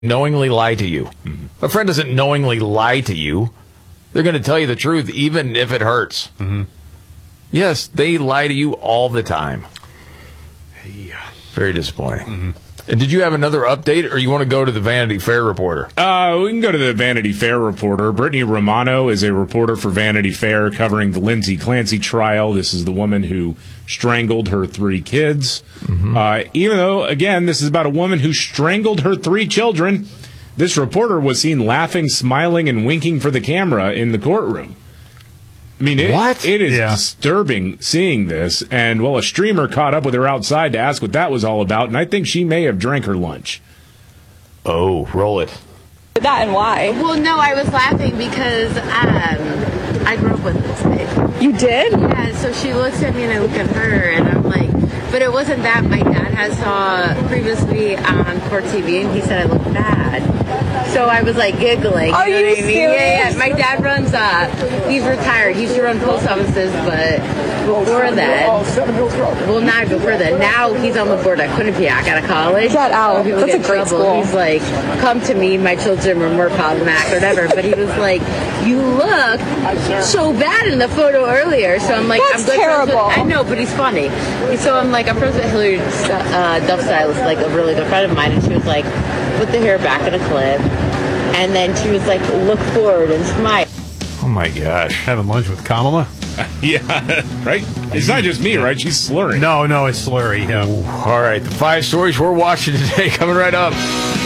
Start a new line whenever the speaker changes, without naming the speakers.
knowingly lie to you. A friend doesn't knowingly lie to you. They're going to tell you the truth, even if it hurts. Yes, they lie to you all the time.
Yeah.
Very disappointing. And did you have another update, or you want to go to the Vanity Fair reporter?
We can go to the Vanity Fair reporter. Brittany Romano is a reporter for Vanity Fair covering the Lindsay Clancy trial. This is the woman who strangled her 3 kids. Even though, again, this is about a woman who strangled her 3 children, this reporter was seen laughing, smiling, and winking for the camera in the courtroom. I mean, it is disturbing seeing this. And, well, a streamer caught up with her outside to ask what that was all about, and I think she may have drank her lunch.
Oh, roll it.
That and why?
Well, no, I was laughing because I grew up with this babe.
You did?
Yeah, so she looks at me and I look at her and I'm like, but it wasn't that. My dad has saw previously on Court TV and he said I look bad. So I was like giggling.
Are
you know
you
what I mean?
serious?
Yeah. My dad runs, he's retired. He used to run post offices, but before that, well, not before that. Now he's on the board at Quinnipiac out of college.
Get out.
People
That's
get
a great
in trouble.
school.
He's like, come to me, my children were more problematic or whatever. But he was like, you look so bad in the photo earlier. So I'm like,
That's
I'm good
terrible.
I know, but he's funny. So I'm like, I'm friends with Hillary Duff Stylist, like a really good friend of mine, and she was like, put the hair back in a clip. And then she was like, look forward and smile.
Oh, my gosh.
Having lunch with Kamala?
Yeah, right? It's not just me, right? She's slurring.
No, it's slurry. Yeah.
All right, the 5 stories we're watching today coming right up.